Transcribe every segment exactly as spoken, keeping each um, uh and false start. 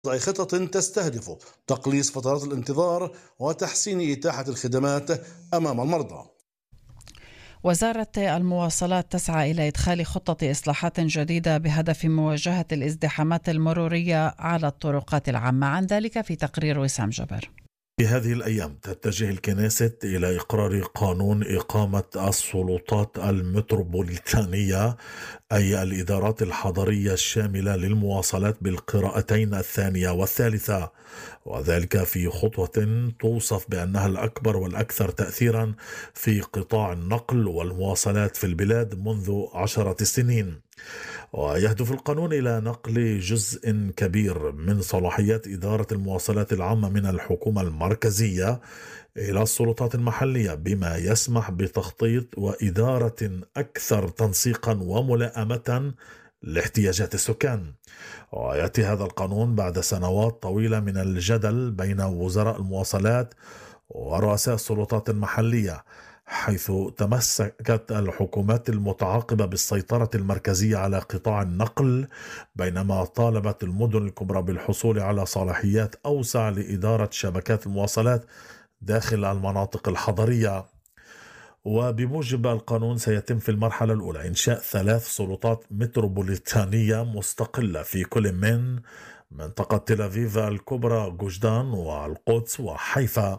أي خطط تستهدف تقليص فترات الانتظار وتحسين إتاحة الخدمات أمام المرضى. وزارة المواصلات تسعى إلى إدخال خطة إصلاحات جديدة بهدف مواجهة الازدحامات المرورية على الطرقات العامة. عن ذلك في تقرير وسام جبر. في هذه الأيام تتجه الكنيست إلى إقرار قانون إقامة السلطات المتروبوليتانية، أي الإدارات الحضرية الشاملة للمواصلات بالقراءتين الثانية والثالثة، وذلك في خطوة توصف بأنها الأكبر والأكثر تأثيرا في قطاع النقل والمواصلات في البلاد منذ عشرة سنين. ويهدف القانون إلى نقل جزء كبير من صلاحيات إدارة المواصلات العامة من الحكومة المركزية إلى السلطات المحلية، بما يسمح بتخطيط وإدارة أكثر تنسيقا وملائمة لاحتياجات السكان. ويأتي هذا القانون بعد سنوات طويلة من الجدل بين وزراء المواصلات ورؤساء السلطات المحلية، حيث تمسكت الحكومات المتعاقبة بالسيطرة المركزية على قطاع النقل، بينما طالبت المدن الكبرى بالحصول على صلاحيات أوسع لإدارة شبكات المواصلات داخل المناطق الحضرية. وبموجب القانون سيتم في المرحلة الأولى إنشاء ثلاث سلطات متروبوليتانية مستقلة في كل من منطقة تل أبيب الكبرى، جوجدان والقدس وحيفا.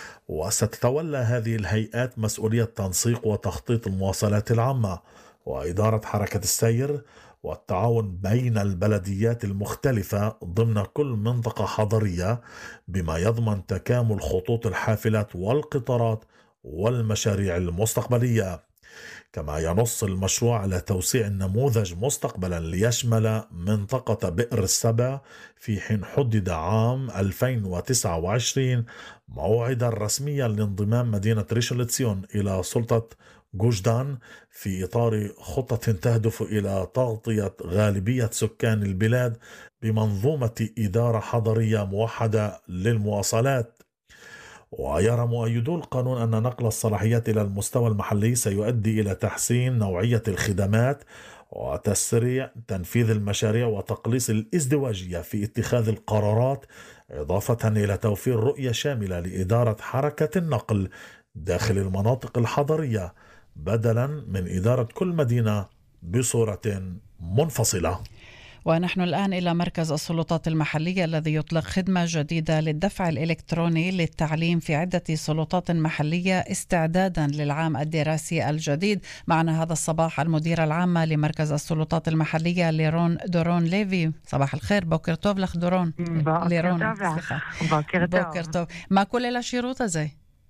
وستتولى هذه الهيئات مسؤولية تنسيق وتخطيط المواصلات العامة وإدارة حركة السير والتعاون بين البلديات المختلفة ضمن كل منطقة حضرية، بما يضمن تكامل خطوط الحافلات والقطارات والمشاريع المستقبلية. كما ينص المشروع على توسيع النموذج مستقبلا ليشمل منطقة بئر السبع، في حين حدد عام ألفين وتسعة وعشرين موعدا رسميا لانضمام مدينة ريشون لتسيون إلى سلطة جوجدان، في إطار خطة تهدف إلى تغطية غالبية سكان البلاد بمنظومة إدارة حضرية موحدة للمواصلات. ويرى مؤيدو القانون أن نقل الصلاحيات إلى المستوى المحلي سيؤدي إلى تحسين نوعية الخدمات وتسريع تنفيذ المشاريع وتقليص الازدواجية في اتخاذ القرارات، إضافة إلى توفير رؤية شاملة لإدارة حركة النقل داخل المناطق الحضرية، بدلا من إدارة كل مدينة بصورة منفصلة. ونحن الآن إلى مركز السلطات المحلية الذي يطلق خدمة جديدة للدفع الإلكتروني للتعليم في عدة سلطات محلية استعدادا للعام الدراسي الجديد. معنا هذا الصباح المديرة العامة لمركز السلطات المحلية ليرون دورون ليفي. صباح الخير. بوكر טוב לך דורון. לירון, סליחה. בוקר טוב. בוקר טוב. מה כולל השירות הזה?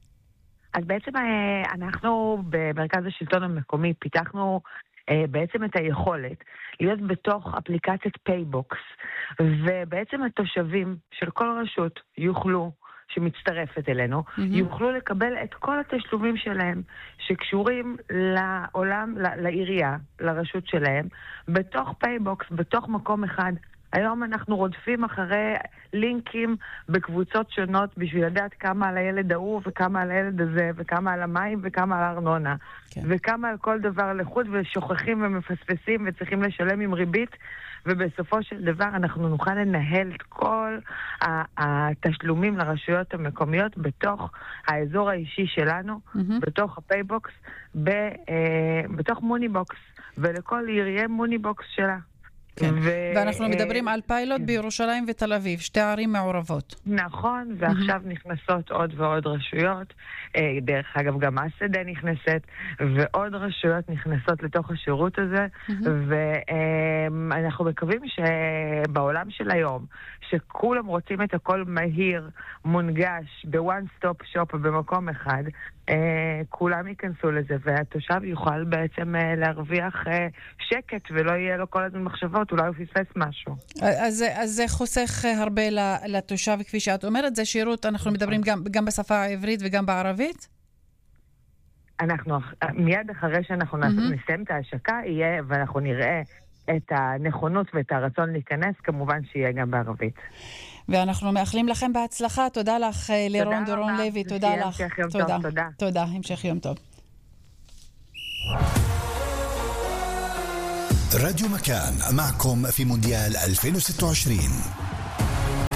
אז בעצם אנחנו במרכז השלטון המקומי פיתחנו בעצם את היכולת להיות בתוך אפליקציית פייבוקס, ובעצם התושבים של כל רשות יוכלו, שמצטרפת אלינו, mm-hmm. יוכלו לקבל את כל התשלומים שלהם שקשורים לעולם, לעירייה, לרשות שלהם, בתוך פייבוקס, בתוך מקום אחד. היום אנחנו רודפים אחרי לינקים בקבוצות שונות בשביל לדעת כמה על הילד ההוא וכמה על הילד הזה וכמה על המים וכמה על הארנונה כן. וכמה על כל דבר לחוד, ושוכחים ומפספסים וצריכים לשלם עם ריבית, ובסופו של דבר אנחנו נוכל לנהל את כל התשלומים לרשויות המקומיות בתוך האזור האישי שלנו, mm-hmm. בתוך הפייבוקס, בתוך מוניבוקס, ולכל עירייה מוניבוקס שלה. כן. ו- ואנחנו מדברים על פיילוט בירושלים ותל אביב, שתי ערים מעורבות. נכון, ועכשיו נכנסות עוד ועוד רשויות, דרך אגב גם השדה נכנסת, ועוד רשויות נכנסות לתוך השירות הזה, ואנחנו מקווים שבעולם של היום, שכולם רוצים את הכל מהיר, מונגש, בוואן סטופ שופ במקום אחד, כולם ייכנסו לזה, והתושב יוכל בעצם להרוויח שקט, ולא יהיה לו כל הזמן מחשבות, אולי הוא פספס משהו. אז, אז זה חוסך הרבה לתושב, כפי שאת אומרת, זה שירות, אנחנו מדברים גם, גם בשפה העברית וגם בערבית? אנחנו, מיד אחרי שאנחנו mm-hmm. נסיים את ההשקה, יהיה, ואנחנו נראה את הנכונות ואת הרצון להיכנס, כמובן שיהיה גם בערבית. ואנחנו מאחלים לכם בהצלחה. תודה לך לירון דורון לוי. תודה לך. תודה. תודה. תודה. המשך יום טוב. راديو مكان معكم في مونديال ألفين وستة وعشرين.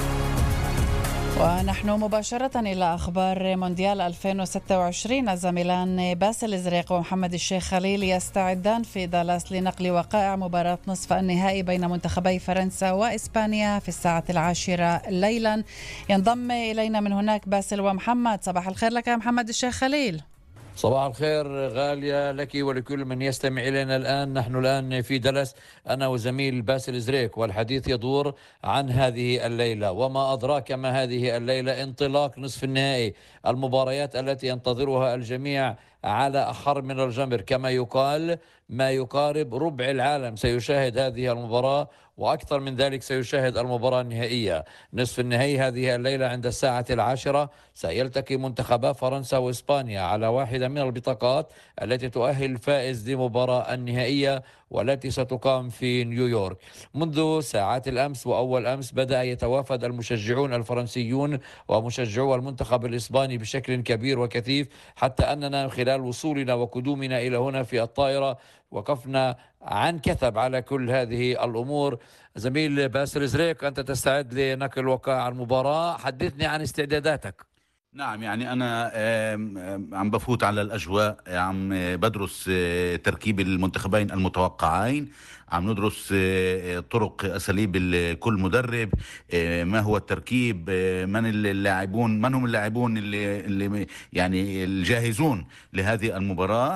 ونحن مباشرة إلى أخبار مونديال ألفين وستة وعشرين. الزميلان باسل إزريق ومحمد الشيخ خليل يستعدان في دالاس لنقل وقائع مباراة نصف النهائي بين منتخبي فرنسا وإسبانيا في الساعة العاشرة ليلا. ينضم إلينا من هناك باسل ومحمد. صباح الخير لك يا محمد الشيخ خليل. صباح الخير غالية لك ولكل من يستمع إلينا الآن. نحن الآن في دالاس أنا وزميل باسل إزريك، والحديث يدور عن هذه الليلة وما أدراك ما هذه الليلة. انطلاق نصف النهائي، المباريات التي ينتظرها الجميع على أحر من الجمر كما يقال. ما يقارب ربع العالم سيشاهد هذه المباراة، وأكثر من ذلك سيشاهد المباراة النهائية. نصف النهائي هذه الليلة عند الساعة العاشرة سيلتقي منتخبا فرنسا وإسبانيا على واحدة من البطاقات التي تؤهل الفائز لمباراة النهائية والتي ستقام في نيويورك. منذ ساعات الأمس وأول أمس بدأ يتوافد المشجعون الفرنسيون ومشجعو المنتخب الإسباني بشكل كبير وكثيف، حتى أننا خلال وصولنا وقدومنا إلى هنا في الطائرة وقفنا عن كثب على كل هذه الأمور. زميل باسل إزريك، أنت تستعد لنقل وقائع المباراة، حدثني عن استعداداتك. نعم، يعني أنا عم بفوت على الأجواء، عم بدرس تركيب المنتخبين المتوقعين، عم ندرس طرق أساليب كل مدرب، ما هو التركيب، من اللاعبون من هم اللاعبون اللي, اللي يعني الجاهزون لهذه المباراة.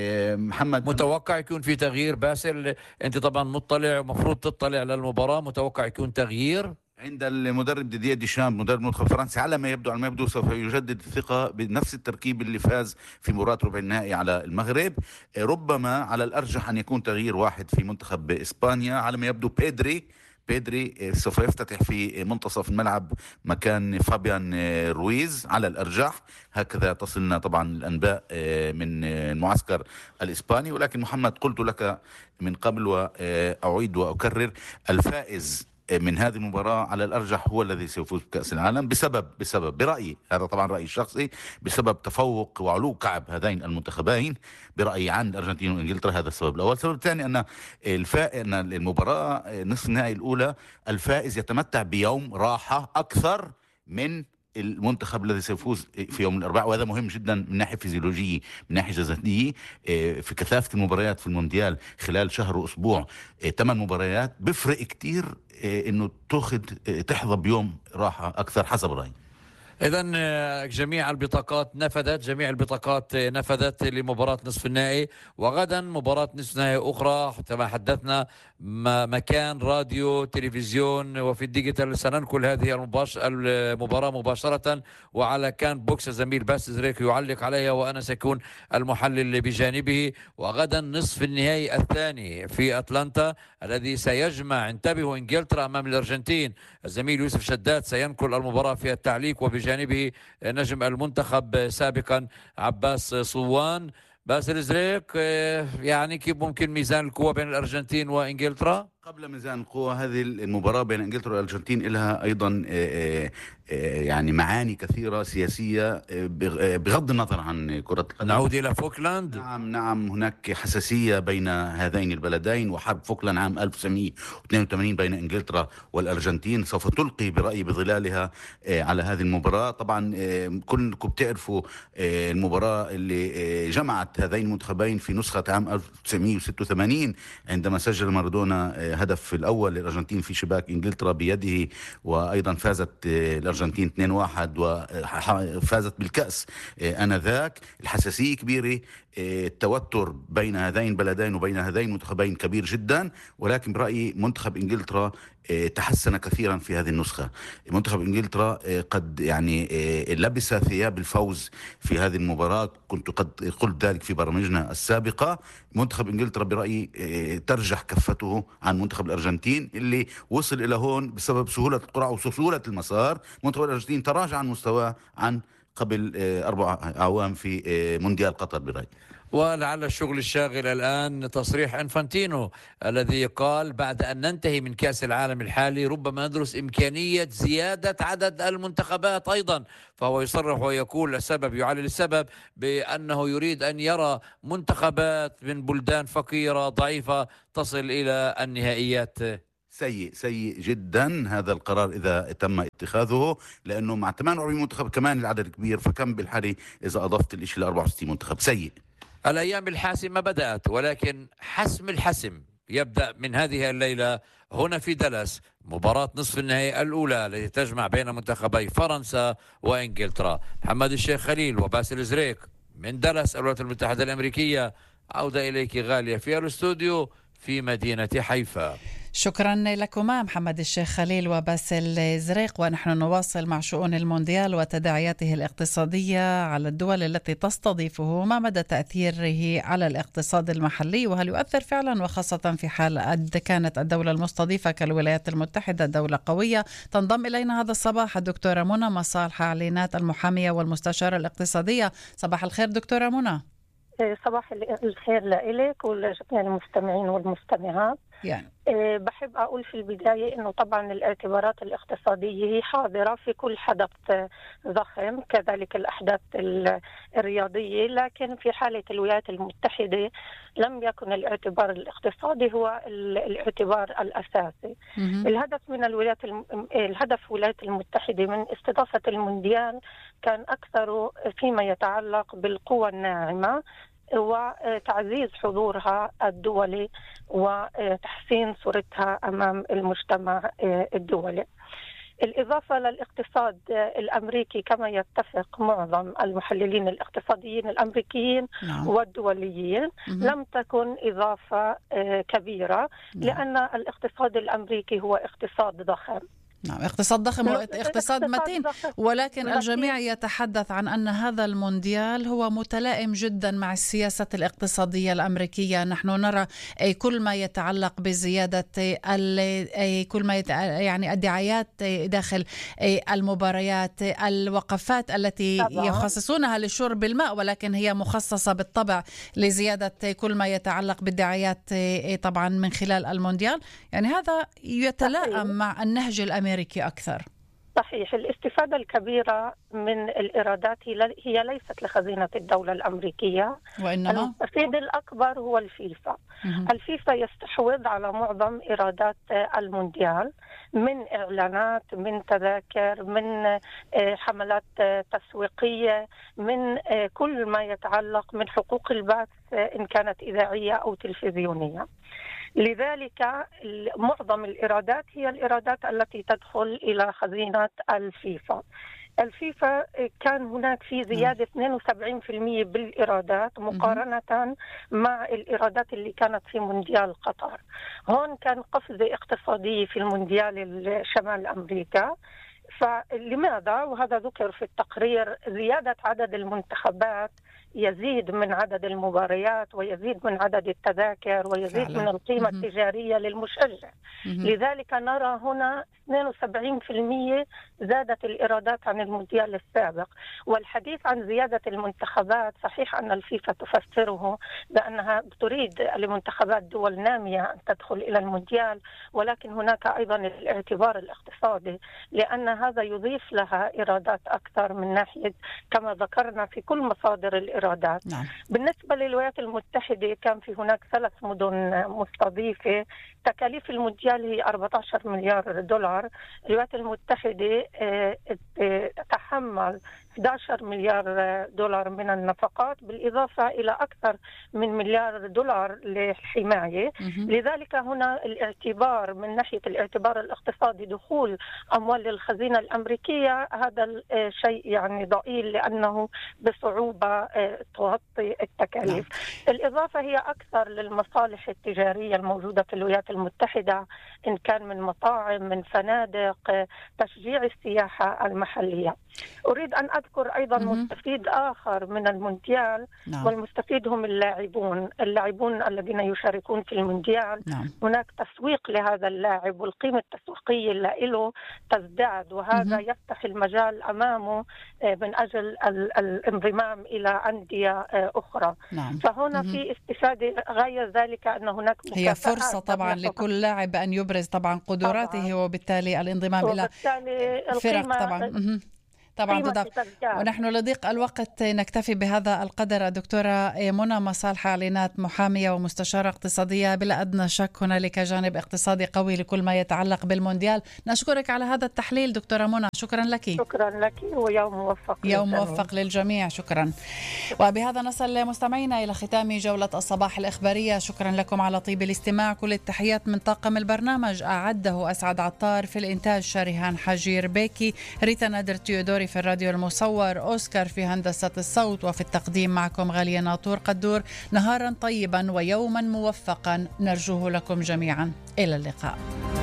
محمد، متوقع يكون في تغيير باسل؟ أنت طبعا مطلع ومفروض تطلع للمباراة، متوقع يكون تغيير عند المدرب ديديه ديشام مدرب منتخب فرنسا؟ على ما يبدو على ما يبدو سوف يجدد الثقة بنفس التركيب اللي فاز في مباراة ربع النهائي على المغرب. ربما على الأرجح أن يكون تغيير واحد في منتخب إسبانيا. على ما يبدو بيدري بيدري سوف يفتتح في منتصف الملعب مكان فابيان رويز على الأرجح، هكذا تصلنا طبعا الأنباء من المعسكر الإسباني. ولكن محمد، قلت لك من قبل وأعيد وأكرر، الفائز من هذه المباراة على الأرجح هو الذي سيفوز بكأس العالم بسبب بسبب برأيي، هذا طبعا رأيي الشخصي، بسبب تفوق وعلو كعب هذين المنتخبين برأيي عن الأرجنتين وإنجلترا. هذا السبب الأول. السبب الثاني أن الفائز أن المباراة نصف النهائي الأولى الفائز يتمتع بيوم راحة أكثر من المنتخب الذي سيفوز في يوم الأربعاء، وهذا مهم جدا من ناحية فيزيولوجية، من ناحية جسدية. في كثافة المباريات في المونديال خلال شهر وأسبوع، ثمان مباريات، بفرق كتير إنه تأخذ تحظى بيوم راحة أكثر حسب رأيي. إذن جميع البطاقات نفذت، جميع البطاقات نفذت لمباراة نصف النهائي، وغدا مباراة نصف نهائي أخرى كما حدثنا. مكان راديو تلفزيون وفي الديجيتال سننقل هذه المباش... المباراة مباشرة، وعلى كان بوكس زميل باس زريك يعلق عليها وأنا سيكون المحلل بجانبه. وغدا نصف النهائي الثاني في أتلانتا الذي سيجمع، انتبهوا، إنجلترا أمام الأرجنتين. الزميل يوسف شداد سينقل المباراة في التعليق، وبجانبه نجم المنتخب سابقا عباس صوان. باسل زريك، يعني كيف ممكن ميزان القوة بين الأرجنتين وإنجلترا؟ قبل ميزان القوة، هذه المباراة بين إنجلترا والأرجنتين لها أيضا يعني معاني كثيرة سياسية بغض النظر عن كرة القدم. نعود إلى فوكلاند. نعم نعم هناك حساسية بين هذين البلدين، وحرب فوكلاند عام ألف وتسعمائة واثنين وثمانين بين إنجلترا والأرجنتين سوف تلقي برأيي بظلالها على هذه المباراة. طبعا كلكم بتعرفوا المباراة اللي جمعت هذين المنتخبين في نسخة عام ألف وتسعمائة وستة وثمانين عندما سجل مارادونا هدف الأول للأرجنتين في شباك إنجلترا بيده، وأيضا فازت الأرجنتين اثنين واحد وفازت بالكأس آنذاك. الحساسية كبيرة، التوتر بين هذين البلدين وبين هذين المنتخبين كبير جدا، ولكن برأيي منتخب إنجلترا تحسن كثيرا في هذه النسخة. منتخب إنجلترا قد يعني لبس ثياب الفوز في هذه المباراة، كنت قد قلت ذلك في برامجنا السابقة. منتخب إنجلترا برأيي ترجح كفته عن منتخب الأرجنتين اللي وصل إلى هون بسبب سهولة القرعة وسهولة المسار. منتخب الأرجنتين تراجع عن مستواه عن قبل أربع أعوام في مونديال قطر برأيي. ولعل الشغل الشاغل الآن تصريح إنفانتينو الذي قال بعد أن ننتهي من كأس العالم الحالي ربما ندرس إمكانية زيادة عدد المنتخبات أيضا. فهو يصرح ويقول السبب، يعلل السبب بأنه يريد أن يرى منتخبات من بلدان فقيرة ضعيفة تصل إلى النهائيات. سيء سيء جدا هذا القرار إذا تم اتخاذه، لأنه مع ثمانية وأربعين منتخب كمان العدد كبير، فكم بالحري إذا أضفت الإشي ل أربعة وستين منتخب. سيء. الأيام الحاسمة بدأت، ولكن حسم الحسم يبدأ من هذه الليلة هنا في دالاس، مباراة نصف النهائي الأولى التي تجمع بين منتخبي فرنسا وإنجلترا. محمد الشيخ خليل وباسل زريك من دالاس الولايات المتحدة الأمريكية، عودة إليك غالية في الاستوديو في مدينة حيفا. شكرا لكما محمد الشيخ خليل وباسل زريق. ونحن نواصل مع شؤون المونديال وتداعياته الاقتصادية على الدول التي تستضيفه. ما مدى تأثيره على الاقتصاد المحلي، وهل يؤثر فعلا، وخاصة في حال كانت الدولة المستضيفة كالولايات المتحدة دولة قوية؟ تنضم إلينا هذا الصباح الدكتورة منى مصالح علينات، المحامية والمستشارة الاقتصادية. صباح الخير دكتورة منى. صباح الخير لإلك ولجميع المستمعين والمستمعات. يعني. بحب أقول في البداية أنه طبعا الاعتبارات الاقتصادية هي حاضرة في كل حدث ضخم، كذلك الأحداث الرياضية، لكن في حالة الولايات المتحدة لم يكن الاعتبار الاقتصادي هو الاعتبار الأساسي. الهدف من الولايات الم... الهدف الولايات المتحدة من استضافة المونديال كان أكثر فيما يتعلق بالقوى الناعمة وتعزيز حضورها الدولي وتحسين صورتها أمام المجتمع الدولي. الإضافة للاقتصاد الأمريكي كما يتفق معظم المحللين الاقتصاديين الأمريكيين نعم. والدوليين م- لم تكن إضافة كبيرة نعم. لأن الاقتصاد الأمريكي هو اقتصاد ضخم. نعم، اقتصاد ضخم واقتصاد متين، ولكن الجميع يتحدث عن أن هذا المونديال هو متلائم جدا مع السياسة الاقتصادية الأمريكية. نحن نرى كل ما يتعلق بزيادة كل ما يعني الدعايات داخل المباريات، الوقفات التي طبعا. يخصصونها لشرب الماء، ولكن هي مخصصة بالطبع لزيادة كل ما يتعلق بالدعايات طبعا من خلال المونديال. يعني هذا يتلائم مع النهج الأمريكي أمريكي أكثر. صحيح. الاستفادة الكبيرة من الإيرادات هي ليست لخزينة الدولة الأمريكية، وإنما المستفيد الأكبر هو الفيفا. م- الفيفا يستحوذ على معظم إيرادات المونديال من إعلانات، من تذاكر، من حملات تسويقية، من كل ما يتعلق من حقوق البث إن كانت إذاعية أو تلفزيونية. لذلك معظم الإيرادات هي الإيرادات التي تدخل إلى خزينة الفيفا. الفيفا كان هناك في زيادة اثنين وسبعين بالمئة بالإيرادات مقارنة مع الإيرادات اللي كانت في مونديال قطر. هون كان قفزة اقتصادية في المونديال شمال أمريكا. فلماذا؟ وهذا ذكر في التقرير، زيادة عدد المنتخبات يزيد من عدد المباريات ويزيد من عدد التذاكر ويزيد فعلا. من القيمة م- التجارية للمشجع. م- لذلك نرى هنا اثنين وسبعين بالمئة زادت الإيرادات عن المونديال السابق. والحديث عن زيادة المنتخبات صحيح أن الفيفا تفسره بأنها تريد لمنتخبات دول نامية أن تدخل إلى المونديال، ولكن هناك أيضا الاعتبار الاقتصادي، لأن هذا يضيف لها إيرادات أكثر من ناحية كما ذكرنا في كل مصادر الإيرادات. نعم. بالنسبة للولايات المتحدة كان في هناك ثلاث مدن مستضيفة، تكاليف المونديال هي أربعة عشر مليار دولار. الولايات المتحدة تحمل أحد عشر مليار دولار من النفقات، بالإضافة إلى أكثر من مليار دولار للحماية. لذلك هنا الاعتبار من ناحية الاعتبار الاقتصادي دخول أموال للخزينة الأمريكية هذا الشيء يعني ضئيل، لأنه بصعوبة تغطي التكاليف. الإضافة هي أكثر للمصالح التجارية الموجودة في الولايات المتحدة، إن كان من مطاعم، من فنادق، تشجيع السياحة المحلية. أريد أن أذكر أيضا م- مستفيد آخر من المونديال. نعم. والمستفيد هم اللاعبون اللاعبون الذين يشاركون في المونديال. نعم. هناك تسويق لهذا اللاعب والقيمة التسويقية له تزداد، وهذا م- يفتح المجال أمامه من أجل الانضمام إلى أندية أخرى. نعم. فهنا م- في استفادة غاية ذلك أن هناك هي فرصة طبعا لكل لاعب أن يبرز طبعا قدراته طبعا. وبالتالي الانضمام إلى فرق طبعا. م- طبعا تضاعف. ونحن لضيق الوقت نكتفي بهذا القدر. الدكتورة منى مصالحة علينات، محامية ومستشارة اقتصادية، بلا أدنى شك هنالك جانب اقتصادي قوي لكل ما يتعلق بالمونديال. نشكرك على هذا التحليل دكتورة منى، شكرا لك. شكرا لك ويوم موفق يوم للجميع. موفق للجميع، شكرا. وبهذا نصل مستمعينا إلى ختام جولة الصباح الإخبارية. شكرا لكم على طيب الاستماع. كل التحيات من طاقم البرنامج، أعده أسعد عطار، في الإنتاج شريهان حجير بيكي، ريتا نادر تيودوري في الراديو المصور، أوسكار في هندسة الصوت، وفي التقديم معكم غالية ناطور قدور. نهارا طيبا ويوما موفقا نرجوه لكم جميعا. إلى اللقاء.